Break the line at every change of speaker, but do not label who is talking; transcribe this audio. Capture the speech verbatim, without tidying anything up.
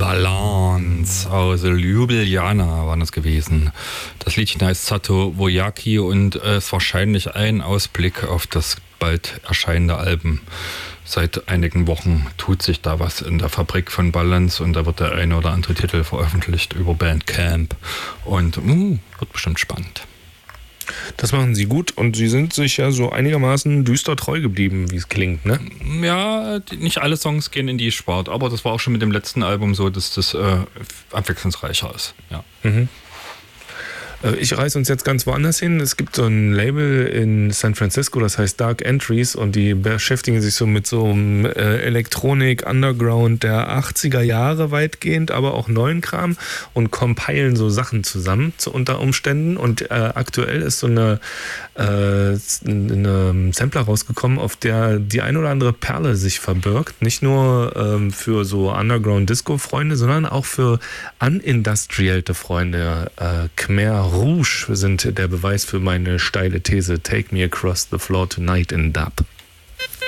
Balance aus Ljubljana waren es gewesen. Das Liedchen heißt Sato Vojaki und äh, ist wahrscheinlich ein Ausblick auf das bald erscheinende Album. Seit einigen Wochen tut sich da was in der Fabrik von Balance und da wird der eine oder andere Titel veröffentlicht über Bandcamp und uh, wird bestimmt spannend.
Das machen sie gut und sie sind sich ja so einigermaßen düster treu geblieben, wie es klingt, ne?
Ja, nicht alle Songs gehen in die Sparte, aber das war auch schon mit dem letzten Album so, dass das äh, abwechslungsreicher ist. Ja.
Mhm. Ich reiße uns jetzt ganz woanders hin. Es gibt so ein Label in San Francisco, das heißt Dark Entries und die beschäftigen sich so mit so einem äh, Elektronik, Underground der achtziger Jahre weitgehend, aber auch neuen Kram und compilen so Sachen zusammen zu, unter Umständen und äh, aktuell ist so eine, äh, eine Sampler rausgekommen, auf der die ein oder andere Perle sich verbirgt. Nicht nur ähm, für so Underground-Disco-Freunde, sondern auch für unindustrialte Freunde. Äh, Khmer Rouge sind der Beweis für meine steile These Take Me Across the Floor Tonight in Dub.